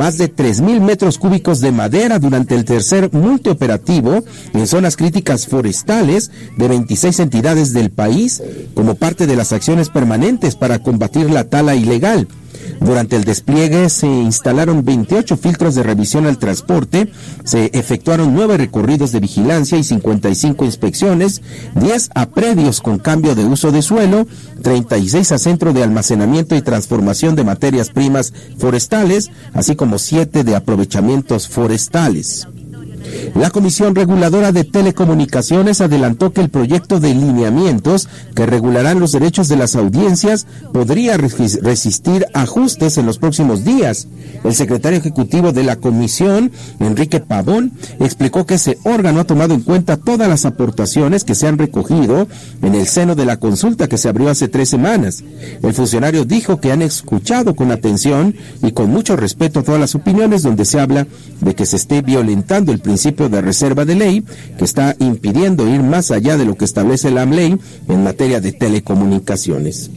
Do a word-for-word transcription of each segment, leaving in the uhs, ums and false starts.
más de tres mil metros cúbicos de madera durante el tercer multioperativo en zonas críticas forestales de veintiséis entidades del país como parte de las acciones permanentes para combatir la tala ilegal. Durante el despliegue se instalaron veintiocho filtros de revisión al transporte, se efectuaron nueve recorridos de vigilancia y cincuenta y cinco inspecciones, diez a predios con cambio de uso de suelo, treinta y seis a centro de almacenamiento y transformación de materias primas forestales, así como siete de aprovechamientos forestales. La Comisión Reguladora de Telecomunicaciones adelantó que el proyecto de lineamientos que regularán los derechos de las audiencias podría resistir ajustes en los próximos días. El secretario ejecutivo de la Comisión, Enrique Pavón, explicó que ese órgano ha tomado en cuenta todas las aportaciones que se han recogido en el seno de la consulta que se abrió hace tres semanas. El funcionario dijo que han escuchado con atención y con mucho respeto todas las opiniones donde se habla de que se esté violentando el principio de reserva de ley que está impidiendo ir más allá de lo que establece la ley en materia de telecomunicaciones.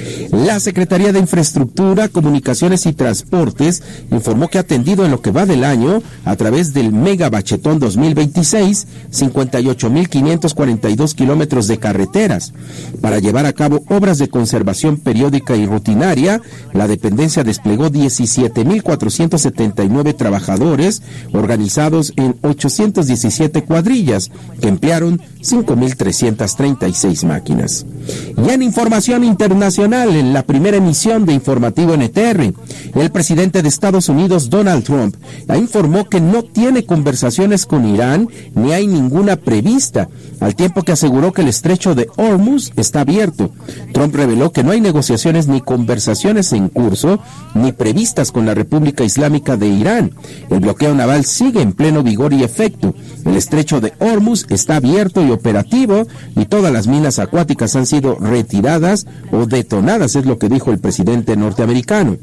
La Secretaría de Infraestructura, Comunicaciones y Transportes informó que ha atendido en lo que va del año, a través del Mega Bachetón dos mil veintiséis, cincuenta y ocho mil quinientos cuarenta y dos kilómetros de carreteras. Para llevar a cabo obras de conservación periódica y rutinaria, la dependencia desplegó diecisiete mil cuatrocientos setenta y nueve trabajadores organizados en ochocientas diecisiete cuadrillas, que emplearon cinco mil trescientas treinta y seis máquinas. Y en información internacional, en la primera emisión de Informativo N T R, el presidente de Estados Unidos, Donald Trump, informó que no tiene conversaciones con Irán ni hay ninguna prevista, al tiempo que aseguró que el estrecho de Hormuz está abierto. Trump reveló que no hay negociaciones ni conversaciones en curso ni previstas con la República Islámica de Irán. El bloqueo naval sigue en pleno vigor y efecto. El estrecho de Hormuz está abierto y operativo y todas las minas acuáticas han sido retiradas o detonadas, es lo que dijo el presidente norteamericano.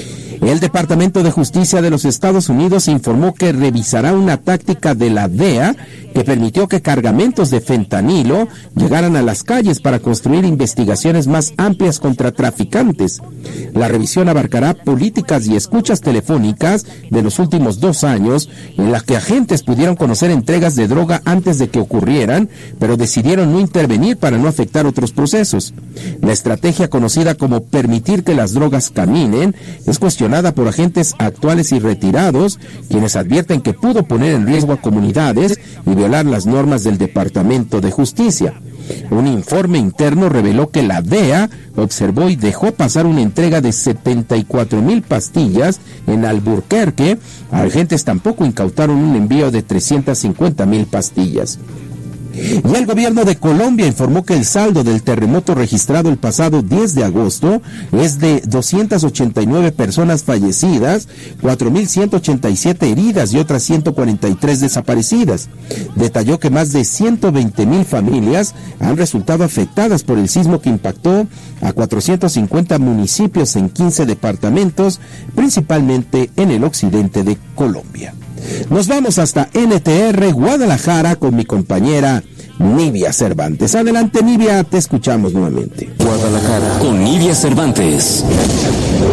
El Departamento de Justicia de los Estados Unidos informó que revisará una táctica de la D E A que permitió que cargamentos de fentanilo llegaran a las calles para construir investigaciones más amplias contra traficantes. La revisión abarcará políticas y escuchas telefónicas de los últimos dos años, en las que agentes pudieron conocer entregas de droga antes de que ocurrieran, pero decidieron no intervenir para no afectar otros procesos. La estrategia, conocida como permitir que las drogas caminen, es cuestionada por agentes actuales y retirados, quienes advierten que pudo poner en riesgo a comunidades y violar las normas del Departamento de Justicia. Un informe interno reveló que la D E A observó y dejó pasar una entrega de setenta y cuatro mil pastillas en Albuquerque. Agentes tampoco incautaron un envío de trescientas cincuenta mil pastillas. Y el gobierno de Colombia informó que el saldo del terremoto registrado el pasado diez de agosto es de doscientas ochenta y nueve personas fallecidas, cuatro mil ciento ochenta y siete heridas y otras ciento cuarenta y tres desaparecidas. Detalló que más de ciento veinte mil familias han resultado afectadas por el sismo que impactó a cuatrocientos cincuenta municipios en quince departamentos, principalmente en el occidente de Colombia. Nos vamos hasta N T R Guadalajara con mi compañera Nivia Cervantes. Adelante, Nivia, te escuchamos nuevamente. Guadalajara con Nivia Cervantes.